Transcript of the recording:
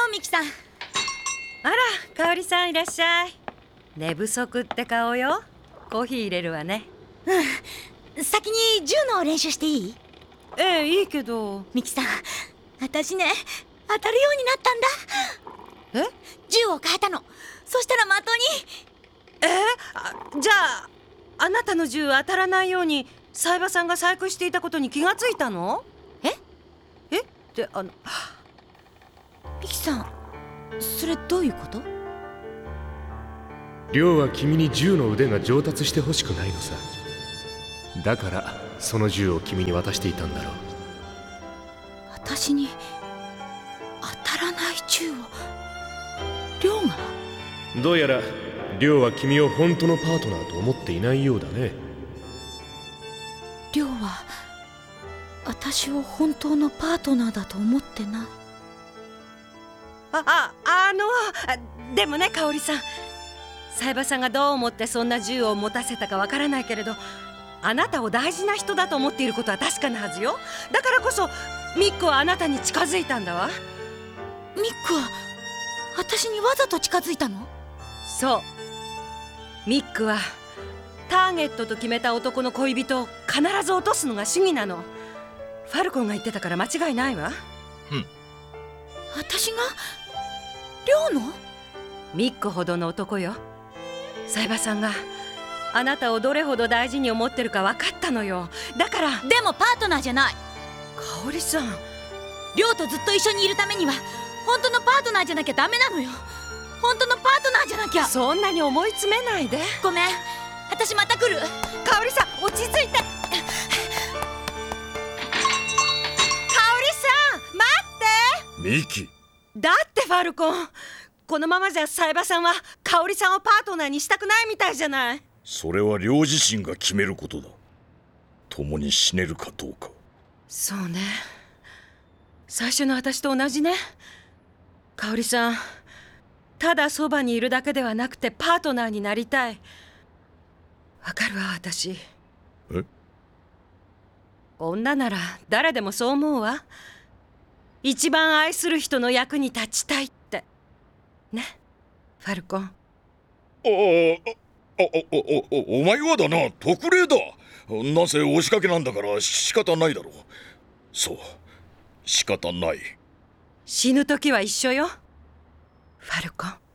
ミキさん。 あら、香織さんいらっしゃい。寝不足って顔よ。コーヒー入れるわね。 先に銃の練習していい？ いいけど。 ミキさん、私ね、当たるようになったんだ。銃を変えたの。そしたら的に。 じゃああなたの銃当たらないように冴羽さんが細工していたことに気がついたの？ってミキさん、それどういうこと？ 亮は君に銃の腕が上達してほしくないのさ。だからその銃を君に渡していたんだろう。 私に当たらない銃を亮が？ どうやら亮は君を本当のパートナーと思っていないようだね。 亮は私を本当のパートナーだと思ってない。 でもね、香織さん、冴羽さんがどう思ってそんな銃を持たせたかわからないけれど、あなたを大事な人だと思っていることは確かなはずよ。だからこそミックはあなたに近づいたんだわ。 ミックは私にわざと近づいたの？ そう、ミックはターゲットと決めた男の恋人を必ず落とすのが主義なの。ファルコンが言ってたから間違いないわ。 私が亮の？ ミックほどの男よ。冴羽さんがあなたをどれほど大事に思ってるか分かったのよ。だから。 でもパートナーじゃない。 香織さん、 亮とずっと一緒にいるためには本当のパートナーじゃなきゃダメなのよ。本当のパートナーじゃなきゃ。 そんなに思い詰めないで。 ごめん、私また来る。 香織さん、落ち着いて。香織さん、待って。 ミキ、 だってファルコン、このままじゃ冴羽さんは香織さんをパートナーにしたくないみたいじゃない。 それは亮自身が決めることだ。共に死ねるかどうか。 そうね、最初の私と同じね。香織さん、ただそばにいるだけではなくてパートナーになりたい。わかるわ、私。女なら誰でもそう思うわ。一番愛する人の役に立ちたいってね、ファルコン。 お前はだな、特例だ。なんせ押しかけなんだから仕方ないだろう。そう、仕方ない。 死ぬ時は一緒よ、ファルコン。